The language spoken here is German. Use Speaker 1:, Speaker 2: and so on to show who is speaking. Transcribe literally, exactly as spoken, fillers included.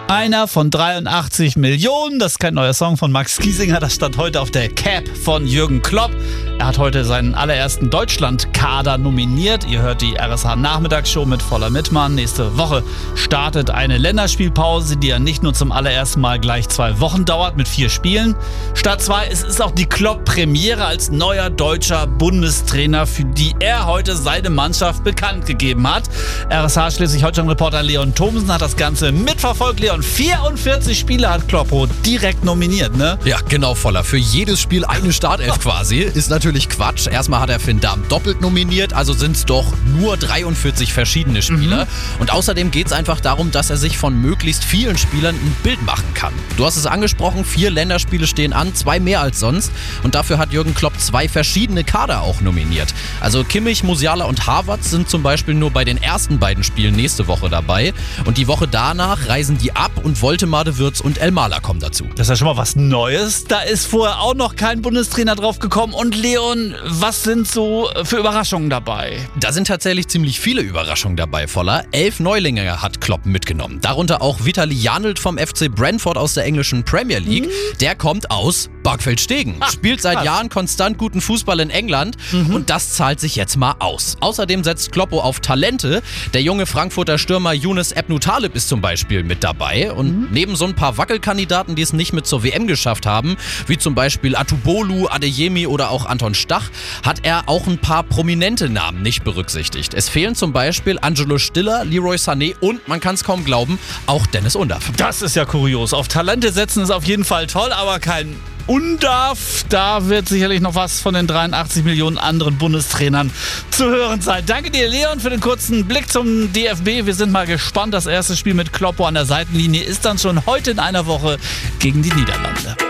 Speaker 1: Einer von dreiundachtzig Millionen, das ist kein neuer Song von Max Giesinger, das stand heute auf der Cap von Jürgen Klopp. Er hat heute seinen allerersten Deutschland-Kader nominiert. Ihr hört die R S H-Nachmittagsshow mit Voller Mittmann. Nächste Woche startet eine Länderspielpause, die ja nicht nur zum allerersten Mal gleich zwei Wochen dauert mit vier Spielen. Statt zwei, es ist auch die Klopp-Premiere als neuer deutscher Bundestrainer, für die er heute seine Mannschaft bekannt gegeben hat. R S H Schleswig-Holstein-Reporter Leon Thomsen hat das Ganze mitverfolgt. Leon, vierundvierzig Spieler hat Kloppo direkt nominiert, ne?
Speaker 2: Ja, genau, Voller. Für jedes Spiel eine Startelf quasi. Ist natürlich Quatsch. Erstmal hat er Finn Dahm doppelt nominiert, also sind es doch nur dreiundvierzig verschiedene Spieler. Mhm. Und außerdem geht es einfach darum, dass er sich von möglichst vielen Spielern ein Bild machen kann. Du hast es angesprochen, vier Länderspiele stehen an, zwei mehr als sonst. Und dafür hat Jürgen Klopp zwei verschiedene Kader auch nominiert. Also Kimmich, Musiala und Havertz sind zum Beispiel nur bei den ersten beiden Spielen nächste Woche dabei. Und die Woche danach reisen die ab und Woltemade Wirtz und Elmalah kommen dazu.
Speaker 1: Das ist ja schon mal was Neues. Da ist vorher auch noch kein Bundestrainer drauf gekommen. Und Leon, was sind so für Überraschungen dabei?
Speaker 2: Da sind tatsächlich ziemlich viele Überraschungen dabei, Voller. Elf Neulinge hat Klopp mitgenommen. Darunter auch Vitali Janelt vom F C Brentford aus der englischen Premier League. Mhm. Der kommt aus Barkfeld-Stegen. Ah, spielt seit krass. Jahren konstant guten Fußball in England. Mhm. Und das zahlt sich jetzt mal aus. Außerdem setzt Kloppo auf Talente. Der junge Frankfurter Stürmer Younes Ebnou Taleb ist zum Beispiel mit dabei. Und mhm. neben so ein paar Wackelkandidaten, die es nicht mit zur W M geschafft haben, wie zum Beispiel Atubolu, Adeyemi oder auch Anton Stach, hat er auch ein paar prominente Namen nicht berücksichtigt. Es fehlen zum Beispiel Angelo Stiller, Leroy Sané und, man kann es kaum glauben, auch Dennis Undav.
Speaker 1: Das ist ja kurios. Auf Talente setzen ist auf jeden Fall toll, aber kein Undav. Da wird sicherlich noch was von den dreiundachtzig Millionen anderen Bundestrainern zu hören sein. Danke dir, Leon, für den kurzen Blick zum D F B. Wir sind mal gespannt. Das erste Spiel mit Kloppo an der Seitenlinie ist dann schon heute in einer Woche gegen die Niederlande.